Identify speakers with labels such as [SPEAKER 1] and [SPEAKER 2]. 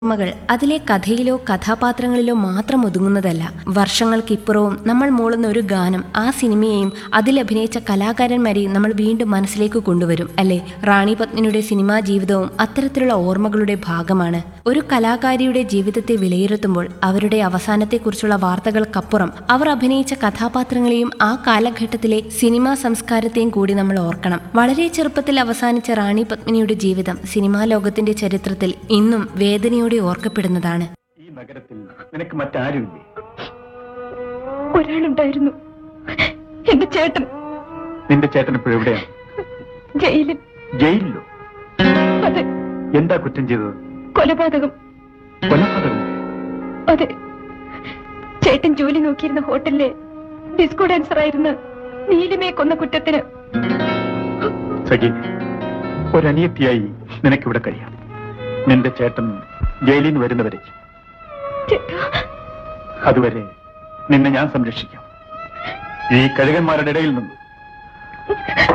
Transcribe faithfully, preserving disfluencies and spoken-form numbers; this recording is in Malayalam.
[SPEAKER 1] ഓർമ്മകൾ അതിലെ കഥയിലോ കഥാപാത്രങ്ങളിലോ മാത്രം ഒതുങ്ങുന്നതല്ല. വർഷങ്ങൾക്കിപ്പുറവും നമ്മൾ മൂളുന്ന ഒരു ഗാനം ആ സിനിമയെയും അതിലഭിനയിച്ച കലാകാരന്മാരെയും നമ്മൾ വീണ്ടും മനസ്സിലേക്ക് കൊണ്ടുവരും അല്ലേ? റാണി പത്മിനിയുടെ സിനിമാ ജീവിതവും അത്തരത്തിലുള്ള ഓർമ്മകളുടെ ഭാഗമാണ്. ഒരു കലാകാരിയുടെ ജീവിതത്തെ വിലയിരുത്തുമ്പോൾ അവരുടെ അവസാനത്തെക്കുറിച്ചുള്ള വാർത്തകൾക്കപ്പുറം അവർ അഭിനയിച്ച കഥാപാത്രങ്ങളെയും ആ കാലഘട്ടത്തിലെ സിനിമാ സംസ്കാരത്തെയും കൂടി നമ്മൾ ഓർക്കണം. വളരെ ചെറുപ്പത്തിൽ അവസാനിച്ച റാണി പത്മിനിയുടെ ജീവിതം സിനിമാ ലോകത്തിന്റെ ചരിത്രത്തിൽ ഇന്നും വേദനയോടെ ഓർക്കപ്പെടുന്നതാണ്.
[SPEAKER 2] ഈ നഗരത്തിൽ നിനക്ക് മറ്റാരുമില്ലേ?
[SPEAKER 3] ഒരാളുണ്ടായിരുന്നു, എന്റെ ചേട്ടൻ.
[SPEAKER 2] നിന്റെ ചേട്ടൻ ഇപ്പോൾ എവിടെയാണ്?
[SPEAKER 3] ജയിലിൽ.
[SPEAKER 2] ജയിലിലോ?
[SPEAKER 3] അതെ.
[SPEAKER 2] എന്താ കുറ്റം ചെയ്തത്?
[SPEAKER 3] കൊലപാതകം.
[SPEAKER 2] കൊലപാതകം?
[SPEAKER 3] അതെ. ചേട്ടൻ ജോലി നോക്കിയിരുന്ന ഹോട്ടലിലെ ഡിസ്കോ ഡാൻസർ ആയിരുന്ന നീലിമയെ കൊന്ന കുറ്റത്തിന്.
[SPEAKER 2] സഖി, ഒരനിയത്തിയായി നിനക്കിവിടെ കഴിയാം. നിന്റെ ചേട്ടൻ ജയിലിൽ നിന്ന് വരുന്നവരെ അതുവരെ നിന്നെ ഞാൻ സംരക്ഷിക്കാം. ഈ കഴുകന്മാരുടെ ഇടയിൽ നിന്നും